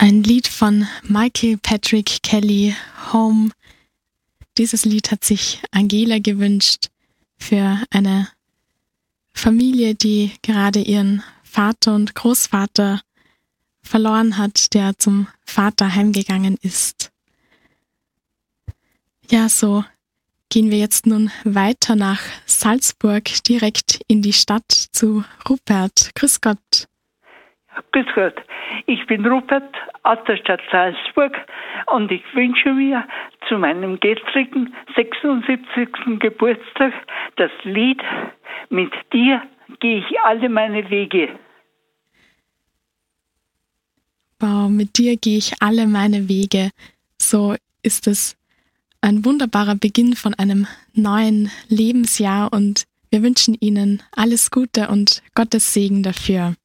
Ein Lied von Michael Patrick Kelly, Home. Dieses Lied hat sich Angela gewünscht für eine Familie, die gerade ihren Vater und Großvater verloren hat, der zum Vater heimgegangen ist. Ja, so gehen wir jetzt nun weiter nach Salzburg, direkt in die Stadt zu Rupert. Grüß Gott. Grüß Gott, ich bin Rupert aus der Stadt Salzburg und ich wünsche mir zu meinem gestrigen 76. Geburtstag das Lied „Mit dir gehe ich alle meine Wege". Wow, mit dir gehe ich alle meine Wege. So ist es ein wunderbarer Beginn von einem neuen Lebensjahr und wir wünschen Ihnen alles Gute und Gottes Segen dafür.